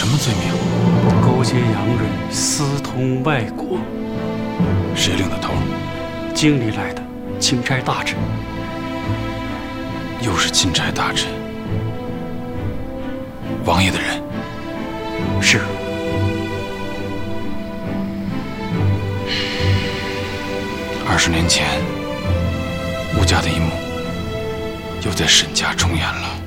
什么罪名？ 勾结洋人，私通外国。 谁领的头？ 京里来的钦差大臣。 又是钦差大臣。王爷的人？ 是。 20年前，吴家的一幕又在沈家重演了。